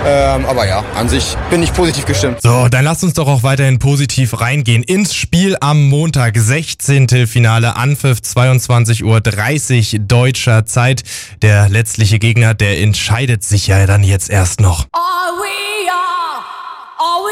Aber ja, an sich bin ich positiv gestimmt. So, dann lasst uns doch auch weiterhin positiv reingehen ins Spiel am Montag. 16. Finale, Anpfiff 22:30 Uhr deutscher Zeit. Der letztliche Gegner, der entscheidet sich ja dann jetzt erst noch.